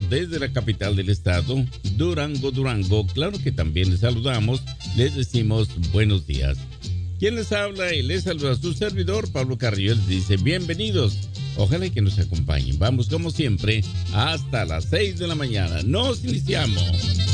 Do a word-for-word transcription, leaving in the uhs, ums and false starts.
desde la capital del estado, Durango, Durango. Claro que también les saludamos, les decimos buenos días. ¿Quién les habla? Y les saluda a su servidor, Pablo Carrillo. Les dice bienvenidos. Ojalá que nos acompañen. Vamos como siempre hasta las seis de la mañana. Nos iniciamos.